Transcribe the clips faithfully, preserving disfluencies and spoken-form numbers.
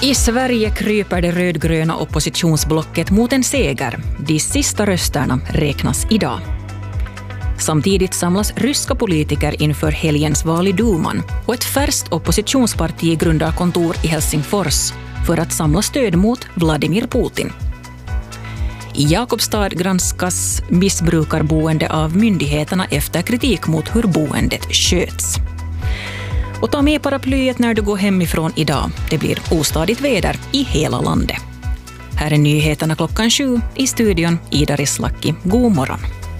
I Sverige kryper det rödgröna oppositionsblocket mot en seger. De sista rösterna räknas idag. Samtidigt samlas ryska politiker inför helgens val i Duman och ett färskt oppositionsparti grundar kontor i Helsingfors för att samla stöd mot Vladimir Putin. I Jakobstad granskas missbrukarboende av myndigheterna efter kritik mot hur boendet sköts. Och ta med paraplyet när du går hemifrån idag. Det blir ostadigt väder i hela landet. Här är nyheterna klockan sju i studion Ida Rislaki. God morgon.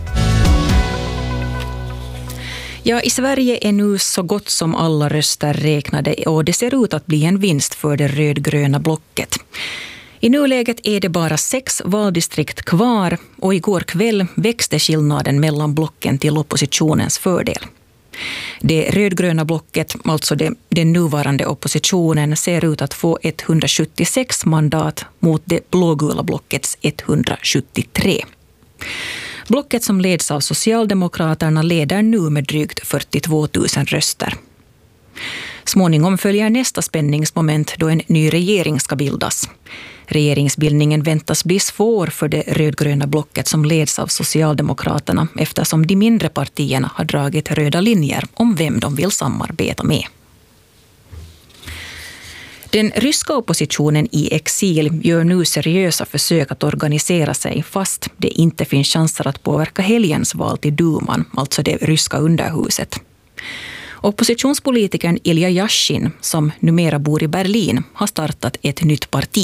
Ja, i Sverige är nu så gott som alla röster räknade och det ser ut att bli en vinst för det rödgröna blocket. I nuläget är det bara sex valdistrikt kvar och igår kväll växte skillnaden mellan blocken till oppositionens fördel. Det rödgröna blocket, alltså det, den nuvarande oppositionen, ser ut att få etthundrasjuttiosex mandat mot det blågula blockets etthundrasjuttiotre. Blocket som leds av Socialdemokraterna leder nu med drygt fyrtiotvå tusen röster. Småningom följer nästa spänningsmoment då en ny regering ska bildas. Regeringsbildningen väntas bli svår för det rödgröna blocket som leds av Socialdemokraterna eftersom de mindre partierna har dragit röda linjer om vem de vill samarbeta med. Den ryska oppositionen i exil gör nu seriösa försök att organisera sig fast det inte finns chanser att påverka helgens val till Duman, alltså det ryska underhuset. Oppositionspolitikern Ilja Yashin, som numera bor i Berlin, har startat ett nytt parti.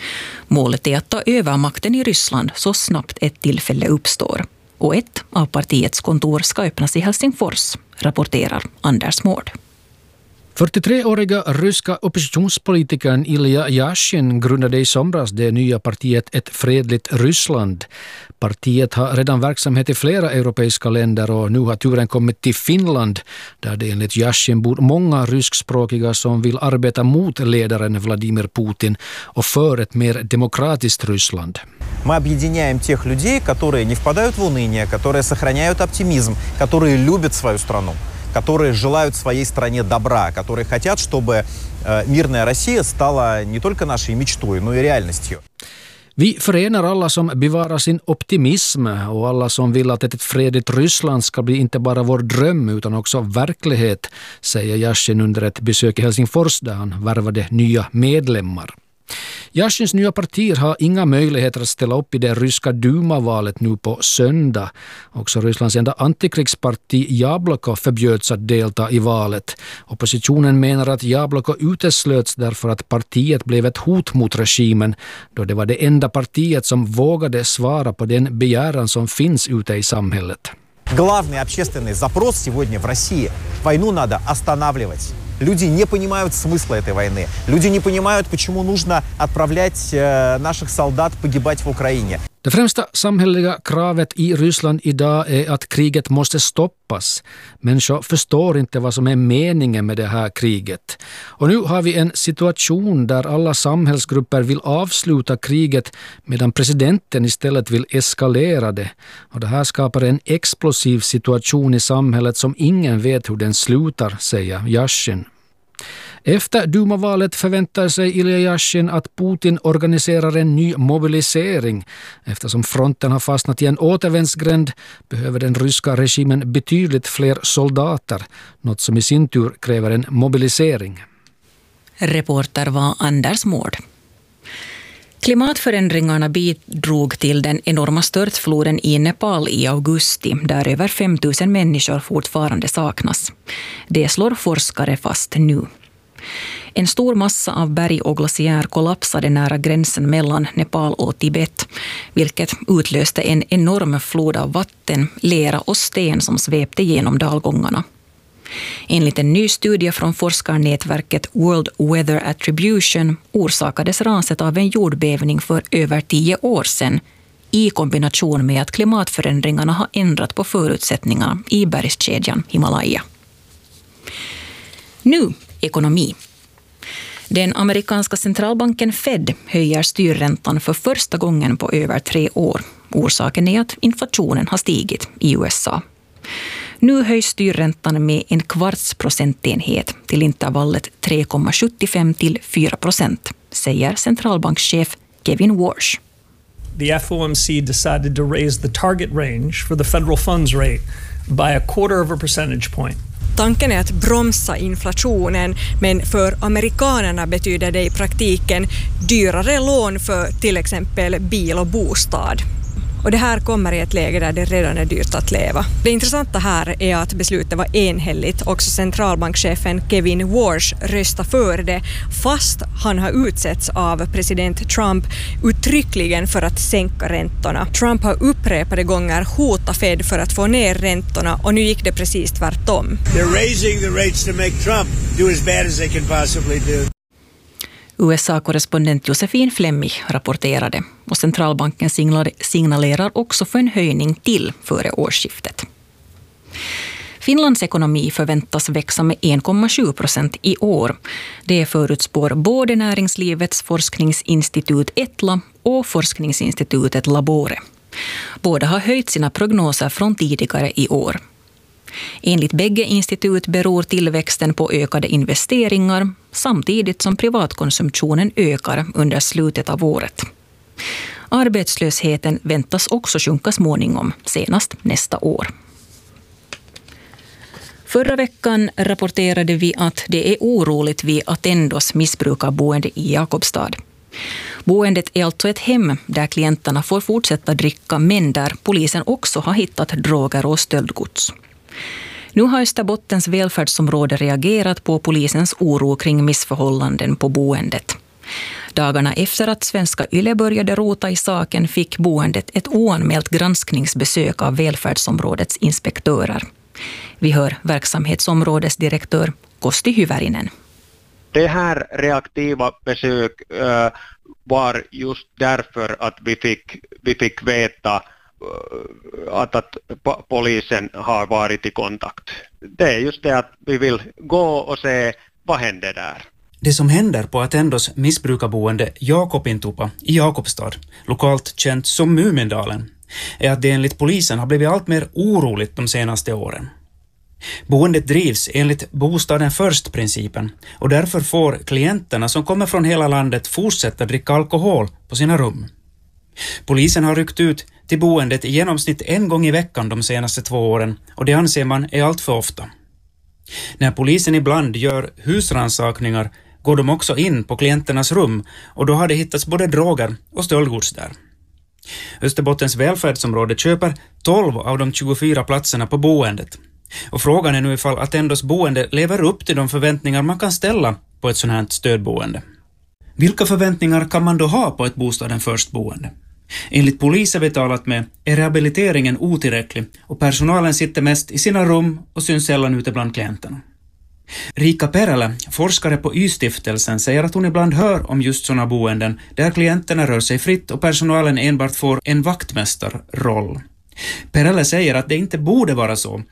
Målet är att ta över makten i Ryssland så snabbt ett tillfälle uppstår. Och ett av partiets kontor ska öppnas i Helsingfors, rapporterar Anders Mård. fyrtiotreåriga ryska oppositionspolitikern Ilja Yashin grundade i somras det nya partiet Ett fredligt Ryssland. Partiet har redan verksamhet i flera europeiska länder och nu har turen kommit till Finland där det enligt Yashin bor många ryskspråkiga som vill arbeta mot ledaren Vladimir Putin och för ett mer demokratiskt Ryssland. Мы объединяем тех людей, которые не впадают в уныние, которые сохраняют оптимизм, которые любят свою страну, которые желают своей стране добра, которые хотят, чтобы э, мирная Россия стала не только нашей мечтой, но и реальностью. Vi förenar alla som bevarar sin optimism och alla som vill att ett fredligt Ryssland ska bli inte bara vår dröm utan också verklighet, säger Yashin under ett besök i Helsingfors där han värvade nya medlemmar. Yashins nya partier har inga möjligheter att ställa upp i det ryska Duma-valet nu på söndag. Också Rysslands enda antikrigsparti Jabloko förbjöds att delta i valet. Oppositionen menar att Jabloko uteslöts därför att partiet blev ett hot mot regimen då det var det enda partiet som vågade svara på den begäran som finns ute i samhället. Главный общественный запрос сегодня в России – войну надо останавливать. Люди не понимают смысла этой войны. Люди не понимают, почему нужно отправлять э, наших солдат погибать в Украине. Det främsta samhälleliga kravet i Ryssland idag är att kriget måste stoppas. Människor förstår inte vad som är meningen med det här kriget. Och nu har vi en situation där alla samhällsgrupper vill avsluta kriget medan presidenten istället vill eskalera det. Och det här skapar en explosiv situation i samhället som ingen vet hur den slutar, säger Yashin. Efter Duma-valet förväntar sig Ilja Yashin att Putin organiserar en ny mobilisering. Eftersom fronten har fastnat i en återvändsgränd behöver den ryska regimen betydligt fler soldater, något som i sin tur kräver en mobilisering. Reporter var Anders Mård. Klimatförändringarna bidrog till den enorma störtfloden i Nepal i augusti, där över fem tusen människor fortfarande saknas. Det slår forskare fast nu. En stor massa av berg och glaciär kollapsade nära gränsen mellan Nepal och Tibet, vilket utlöste en enorm flod av vatten, lera och sten som svepte genom dalgångarna. Enligt en ny studie från forskarnätverket World Weather Attribution orsakades raset av en jordbävning för över tio år sedan i kombination med att klimatförändringarna har ändrat på förutsättningarna i bergskedjan Himalaya. Nu ekonomi. Den amerikanska centralbanken Fed höjer styrräntan för första gången på över tre år. Orsaken är att inflationen har stigit i U S A. Nu höjs styrräntan med en kvarts procentenhet till intervallet tre komma sjuttiofem till fyra procent. säger centralbankschef Kevin Warsh. The F O M C decided to raise the target range for the federal funds rate by a quarter of a percentage point. Tanken är att bromsa inflationen, men för amerikanerna betyder det i praktiken dyrare lån för till exempel bil och bostad. Och det här kommer i ett läge där det redan är dyrt att leva. Det intressanta här är att beslutet var enhälligt. Också centralbankchefen Kevin Warsh röstade för det, fast han har utsetts av president Trump uttryckligen för att sänka räntorna. Trump har upprepade gånger hotat Fed för att få ner räntorna, och nu gick det precis tvärtom. They're raising the rates to make Trump do as bad as they can possibly do. U S A-korrespondent Josefin Flemmig rapporterade, och centralbanken signalerar också för en höjning till före årsskiftet. Finlands ekonomi förväntas växa med en komma sju procent i år. Det förutspår både Näringslivets forskningsinstitut Etla och forskningsinstitutet Labore. Båda har höjt sina prognoser från tidigare i år. Enligt bägge institut beror tillväxten på ökade investeringar samtidigt som privatkonsumtionen ökar under slutet av året. Arbetslösheten väntas också sjunka småningom, senast nästa år. Förra veckan rapporterade vi att det är oroligt vid Attendos missbrukarboende i Jakobstad. Boendet är alltså ett hem där klienterna får fortsätta dricka, men där polisen också har hittat droger och stöldgods. Nu har Österbottens välfärdsområde reagerat på polisens oro kring missförhållanden på boendet. Dagarna efter att Svenska Yle började rota i saken fick boendet ett oanmält granskningsbesök av välfärdsområdets inspektörer. Vi hör verksamhetsområdesdirektör Kosti Hyvärinen. Det här reaktiva besök äh, var just därför att vi fick, vi fick veta Att, att polisen har varit i kontakt. Det är just det att vi vill gå och se vad händer där. Det som händer på Attendos missbrukarboende Jakobintupa i Jakobstad, lokalt känt som Mumindalen, är att det enligt polisen har blivit allt mer oroligt de senaste åren. Boendet drivs enligt bostaden först-principen, och därför får klienterna som kommer från hela landet fortsätta dricka alkohol på sina rum. Polisen har ryckt ut till boendet i genomsnitt en gång i veckan de senaste två åren, och det anser man är allt för ofta. När polisen ibland gör husransakningar går de också in på klienternas rum, och då har det hittats både droger och stöldgods där. Österbottens välfärdsområde köper tolv av de tjugofyra platserna på boendet, och frågan är nu ifall Attendos boende lever upp till de förväntningar man kan ställa på ett sådant här stödboende. Vilka förväntningar kan man då ha på ett bostaden först-boende? Enligt polisen vi talat med är rehabiliteringen otillräcklig, och personalen sitter mest i sina rum och syns sällan ute bland klienterna. Rika Perälä, forskare på Y-stiftelsen, säger att hon ibland hör om just sådana boenden där klienterna rör sig fritt och personalen enbart får en vaktmästarroll. Perälä säger att det inte borde vara så,